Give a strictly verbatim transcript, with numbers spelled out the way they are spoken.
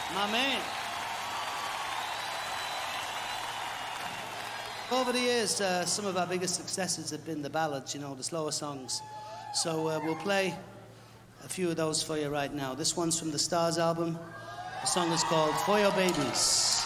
My man. Over the years, uh, some of our biggest successes have been the ballads, you know, the slower songs. So uh, we'll play a few of those for you right now. This one's from the Stars album. The song is called For Your Babies.